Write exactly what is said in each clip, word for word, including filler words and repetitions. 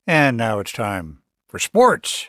And now it's time for sports.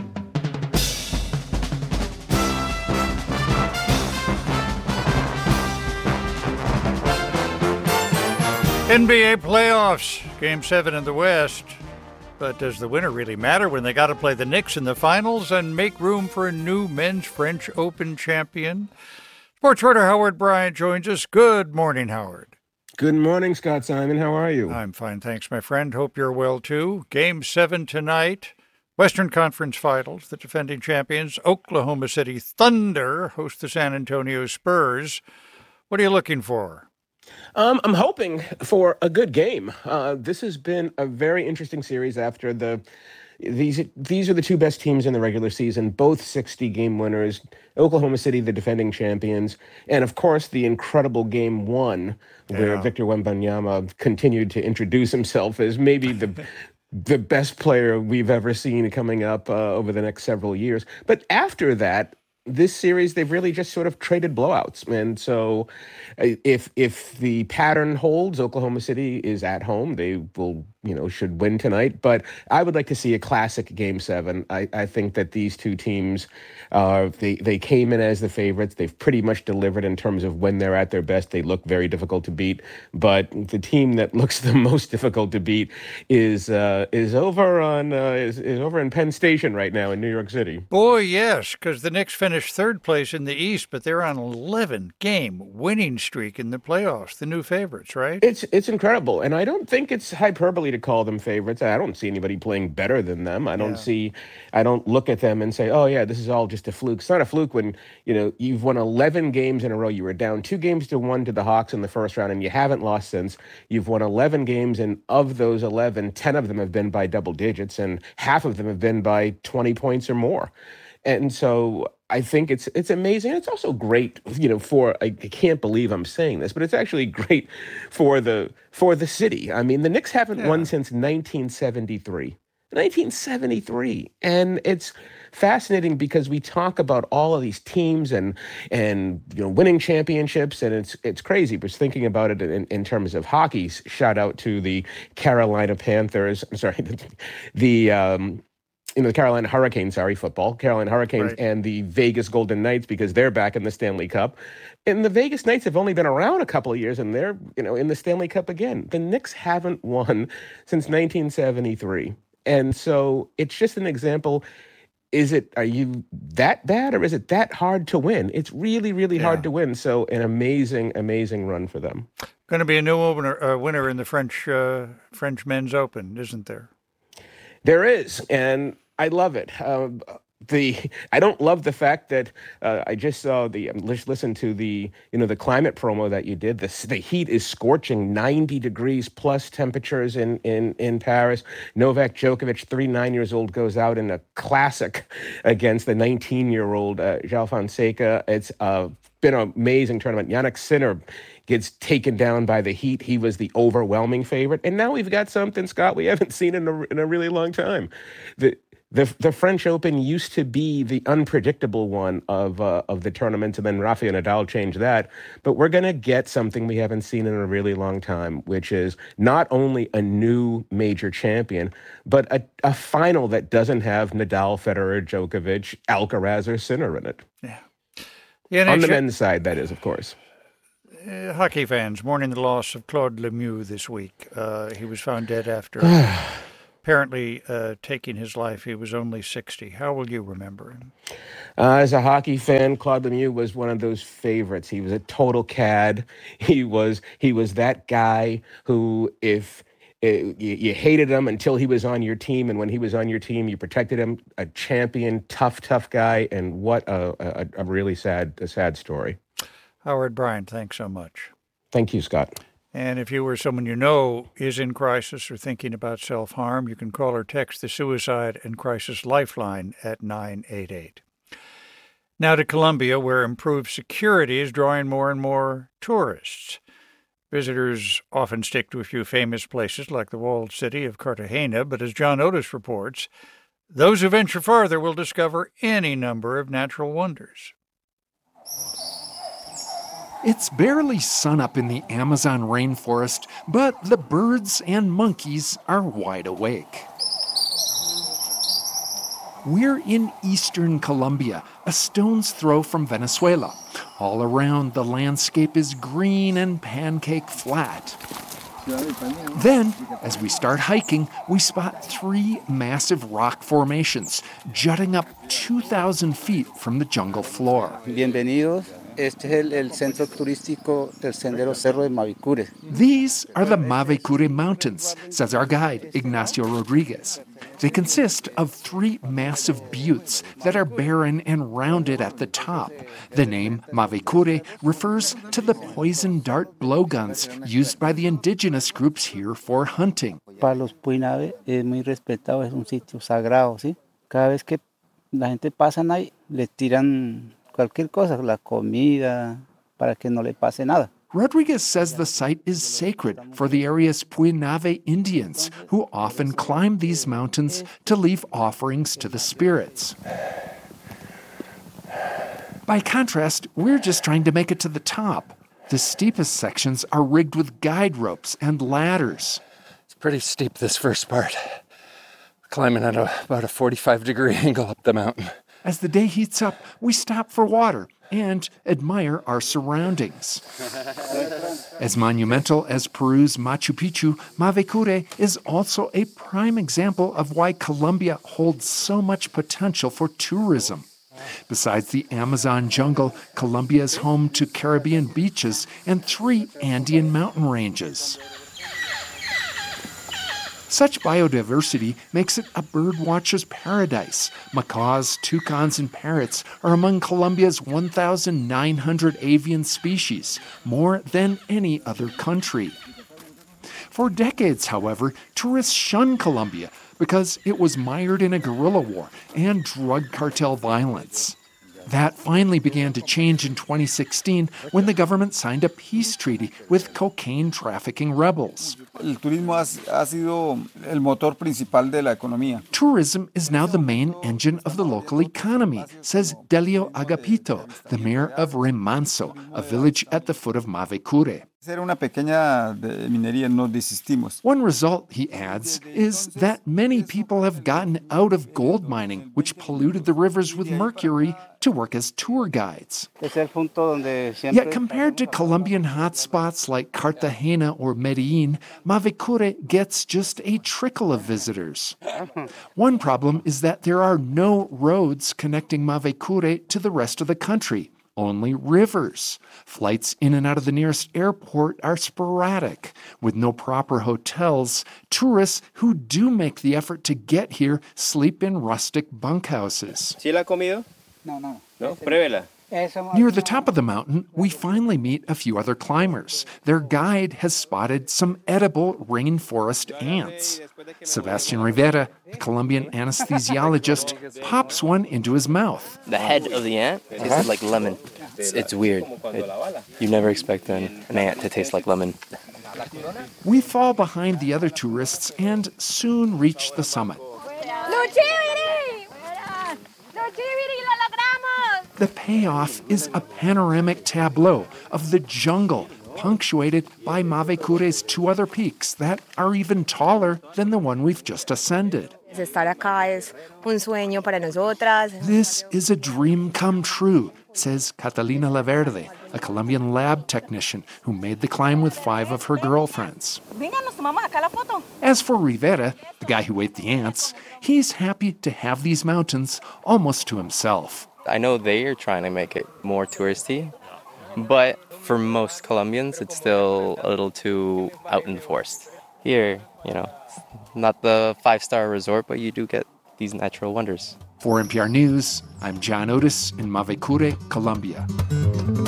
N B A playoffs, Game seven in the West. But does the winner really matter when they got to play the Knicks in the finals and make room for a new men's French Open champion? Sports writer Howard Bryant joins us. Good morning, Howard. Good morning, Scott Simon. How are you? I'm fine, thanks, my friend. Hope you're well, too. Game seven tonight. Western Conference Finals. The defending champions, Oklahoma City Thunder, host the San Antonio Spurs. What are you looking for? Um, I'm hoping for a good game. Uh, this has been a very interesting series after the These these are the two best teams in the regular season, both sixty-game winners. Oklahoma City, the defending champions, and of course the incredible Game One, where Yeah. Victor Wembanyama continued to introduce himself as maybe the the best player we've ever seen coming up uh, over the next several years. But after that, this series, they've really just sort of traded blowouts. And so uh, if if the pattern holds, Oklahoma City is at home. They will, you know, should win tonight. But I would like to see a classic Game seven. I, I think that these two teams, uh, they, they came in as the favorites. They've pretty much delivered in terms of when they're at their best. They look very difficult to beat. But the team that looks the most difficult to beat is uh, is over on uh, is, is over in Penn Station right now in New York City. Boy, yes, because the Knicks finished third place in the East, but they're on an eleven-game winning streak in the playoffs. The new favorites, right? It's it's incredible, and I don't think it's hyperbole to call them favorites. I don't see anybody playing better than them. I don't Yeah. see, I don't look at them and say, oh yeah, this is all just a fluke. It's not a fluke when, you know, you've won eleven games in a row. You were down two games to one to the Hawks in the first round, and you haven't lost since. You've won eleven games, and of those eleven, ten of them have been by double digits, and half of them have been by twenty points or more. And so I think it's it's amazing. It's also great, you know, for I, I can't believe I'm saying this, but it's actually great for the for the city. I mean, the Knicks haven't Yeah. won since nineteen seventy-three. nineteen seventy-three. And it's fascinating because we talk about all of these teams and and you know winning championships, and it's it's crazy. But thinking about it in, in terms of hockey, shout out to the Carolina Panthers. I'm sorry, the um you know, the Carolina Hurricanes, sorry, football, Carolina Hurricanes, Right. and the Vegas Golden Knights, because they're back in the Stanley Cup. And the Vegas Knights have only been around a couple of years, and they're, you know, in the Stanley Cup again. The Knicks haven't won since nineteen seventy-three. And so it's just an example. Is it, are you that bad, or is it that hard to win? It's really, really Yeah. hard to win. So an amazing, amazing run for them. Going to be a new opener, uh, winner in the French uh, French Men's Open, isn't there? There is, and I love it. Uh, the I don't love the fact that uh, I just saw the um, just listened to the you know the climate promo that you did. The the heat is scorching, ninety degrees plus temperatures in in in Paris. Novak Djokovic, thirty-nine years old, goes out in a classic against the nineteen year old uh, João Fonseca. It's uh, been an amazing tournament. Yannick Sinner gets taken down by the heat. He was the overwhelming favorite. And now we've got something, Scott, we haven't seen in a, in a really long time. The, the the French Open used to be the unpredictable one of uh, of the tournaments, and then Rafael Nadal changed that. But we're going to get something we haven't seen in a really long time, which is not only a new major champion, but a, a final that doesn't have Nadal, Federer, Djokovic, Alcaraz, or Sinner in it. Yeah. The On the N H L men's side, that is, of course. Uh, hockey fans mourning the loss of Claude Lemieux this week. Uh, he was found dead after apparently uh, taking his life. He was only sixty. How will you remember him? Uh, as a hockey fan, Claude Lemieux was one of those favorites. He was a total cad. He was he was that guy who, if uh, you, you hated him until he was on your team, and when he was on your team, you protected him. A champion, tough, tough guy, and what a a, a really sad a sad story. Howard Bryant, thanks so much. Thank you, Scott. And if you or someone you know is in crisis or thinking about self-harm, you can call or text the Suicide and Crisis Lifeline at nine eight eight. Now to Colombia, where improved security is drawing more and more tourists. Visitors often stick to a few famous places like the walled city of Cartagena, but as John Otis reports, those who venture farther will discover any number of natural wonders. It's barely sunup in the Amazon rainforest, but the birds and monkeys are wide awake. We're in eastern Colombia, a stone's throw from Venezuela. All around, the landscape is green and pancake flat. Then, as we start hiking, we spot three massive rock formations jutting up two thousand feet from the jungle floor. Bienvenidos. Este es el, el centro turístico del Sendero Cerro de Mavicure. These are the Mavicure Mountains, says our guide, Ignacio Rodriguez. They consist of three massive buttes that are barren and rounded at the top. The name Mavicure refers to the poison dart blowguns used by the indigenous groups here for hunting. Para los Puinave es muy respetado, es un sitio sagrado, ¿sí? Cada vez que la gente pasa ahí, le tiran cualquier cosa, la comida, para que no le pase nada. Rodriguez says the site is sacred for the area's Puinave Indians, who often climb these mountains to leave offerings to the spirits. By contrast, we're just trying to make it to the top. The steepest sections are rigged with guide ropes and ladders. It's pretty steep, this first part. Climbing at a, about a forty-five degree angle up the mountain. As the day heats up, we stop for water and admire our surroundings. As monumental as Peru's Machu Picchu, Mavicure is also a prime example of why Colombia holds so much potential for tourism. Besides the Amazon jungle, Colombia is home to Caribbean beaches and three Andean mountain ranges. Such biodiversity makes it a birdwatcher's paradise. Macaws, toucans, and parrots are among Colombia's one thousand nine hundred avian species, more than any other country. For decades, however, tourists shun Colombia because it was mired in a guerrilla war and drug cartel violence. That finally began to change in twenty sixteen when the government signed a peace treaty with cocaine trafficking rebels. El turismo ha sido el motor principal de la economía. Tourism is now the main engine of the local economy, says Delio Agapito, the mayor of Remanso, a village at the foot of Mavicure. Era una pequeña minería, no desistimos. One result, he adds, is that many people have gotten out of gold mining, which polluted the rivers with mercury, to work as tour guides. Yet compared to Colombian hotspots like Cartagena or Medellin, Mavicure gets just a trickle of visitors. One problem is that there are no roads connecting Mavicure to the rest of the country. Only rivers. Flights in and out of the nearest airport are sporadic. With no proper hotels, tourists who do make the effort to get here sleep in rustic bunkhouses. ¿Sí la ha comido? No, no. No, pruébela. Near the top of the mountain, we finally meet a few other climbers. Their guide has spotted some edible rainforest ants. Sebastian Rivera, a Colombian anesthesiologist, pops one into his mouth. The head of the ant tasted uh-huh. like lemon. It's, it's weird. It, you never expect an, an ant to taste like lemon. We fall behind the other tourists and soon reach the summit. The payoff is a panoramic tableau of the jungle, punctuated by Mavicure's two other peaks that are even taller than the one we've just ascended. Estar acá es un sueño para nosotras. This is a dream come true, says Catalina Laverde, a Colombian lab technician who made the climb with five of her girlfriends. As for Rivera, the guy who ate the ants, he's happy to have these mountains almost to himself. I know they are trying to make it more touristy, but for most Colombians, it's still a little too out in the forest. Here, you know, not the five-star resort, but you do get these natural wonders. For N P R News, I'm John Otis in Mavicure, Colombia.